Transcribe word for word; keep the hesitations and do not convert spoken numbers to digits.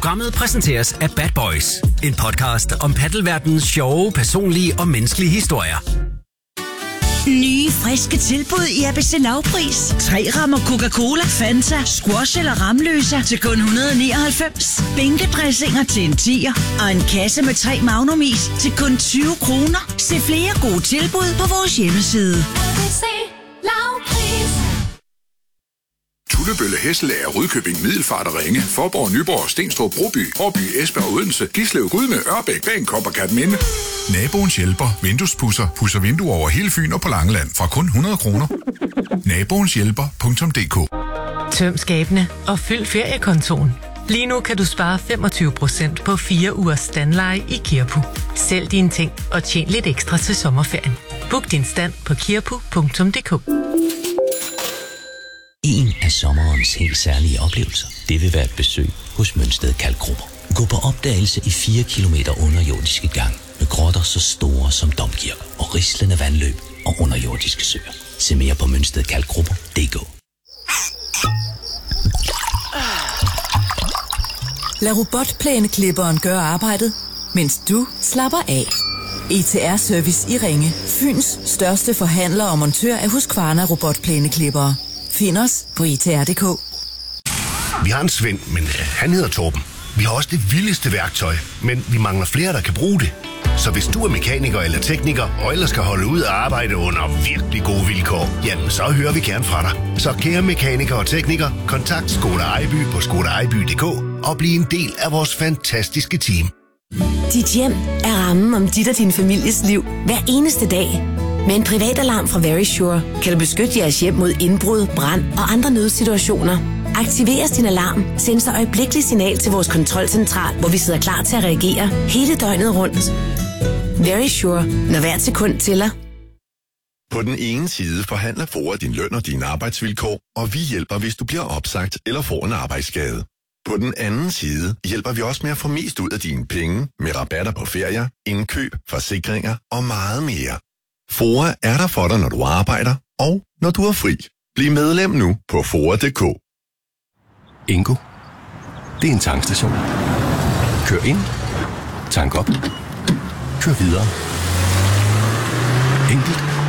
Programmet præsenteres af Bad Boys, en podcast om paddelverdenens sjove, personlige og menneskelige historier. Nye, friske tilbud i A B C Lavpris. Tre rammer Coca-Cola, Fanta, squash eller Ramløsa til kun et hundrede og nioghalvfems. Bænkedressinger til en tier. Og en kasse med tre Magnumis til kun tyve kroner. Se flere gode tilbud på vores hjemmeside. A B C Lavpris. Tullebølle, Hesselager, Rudkøbing, Middelfart og Ringe, Faaborg, Nyborg, Stenstrup, Broby, Hårby, Esbjerg, Odense, Gislev, Gudme, Ørbæk, Bagenkop og Katminde. Naboens hjælper, vinduespusser, pusser vinduer over hele Fyn og på Langeland fra kun hundrede kroner. Naboens hjælper punktum d k. Tøm skabene og fyld feriekontoen. Lige nu kan du spare femogtyve procent på fire ugers standleje i Kirpu. Sælg dine ting og tjen lidt ekstra til sommerferien. Book din stand på kirpu punktum d k. En af sommerens helt særlige oplevelser, det vil være et besøg hos Mønsted Kalkgrupper. Gå på opdagelse i fire kilometer underjordiske gang med grotter så store som domkirker og rislende vandløb og underjordiske søer. Se mere på mønsted kalkgrupper punktum d k. Lad robotplæneklipperen gøre arbejdet, mens du slapper af. E T R-service i Ringe. Fyns største forhandler og montør af Husqvarna robotplæneklippere. Find os på e t r punktum d k. Vi har en Svend, men øh, han hedder Torben. Vi har også det vildeste værktøj, men vi mangler flere, der kan bruge det. Så hvis du er mekaniker eller tekniker, og ellers skal holde ud og arbejde under virkelig gode vilkår, jamen så hører vi gerne fra dig. Så kære mekanikere og teknikere, kontakt Skoda Ejby på skoda ejby punktum d k og bliv en del af vores fantastiske team. Dit hjem er rammen om dit og din families liv hver eneste dag. Med en privatalarm fra Verisure kan du beskytte jeres hjem mod indbrud, brand og andre nødsituationer. Aktiveres din alarm, sendes der øjeblikkeligt signal til vores kontrolcentral, hvor vi sidder klar til at reagere hele døgnet rundt. Verisure, når hvert sekund tæller. På den ene side forhandler FOA din løn og dine arbejdsvilkår, og vi hjælper, hvis du bliver opsagt eller får en arbejdsskade. På den anden side hjælper vi også med at få mest ud af dine penge med rabatter på ferier, indkøb, forsikringer og meget mere. FOA er der for dig, når du arbejder og når du er fri. Bliv medlem nu på foa punktum d k. Ingo. Det er en tankstation. Kør ind. Tank op. Kør videre. Enkelt